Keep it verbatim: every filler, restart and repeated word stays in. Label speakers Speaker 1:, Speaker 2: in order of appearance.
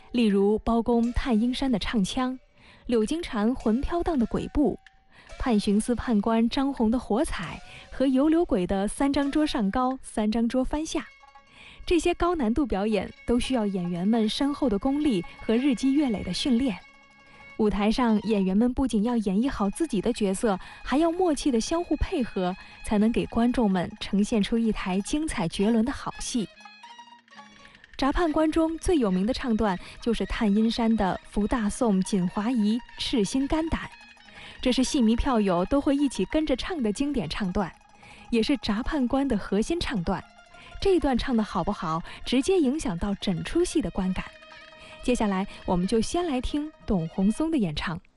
Speaker 1: 例如包公探阴山的唱腔，柳金蝉魂飘荡的鬼步，判刑司判官张宏的火彩和游柳鬼的三张桌上高，三张桌翻下。这些高难度表演都需要演员们深厚的功力和日积月累的训练。舞台上，演员们不仅要演绎好自己的角色，还要默契地相互配合，才能给观众们呈现出一台精彩绝伦的好戏。札判官中最有名的唱段就是探阴山的《扶大宋锦华仪，赤心肝胆》，这是戏迷票友都会一起跟着唱的经典唱段，也是札判官的核心唱段。这一段唱得好不好，直接影响到整出戏的观感。接下来，我们就先来听董宏松的演唱。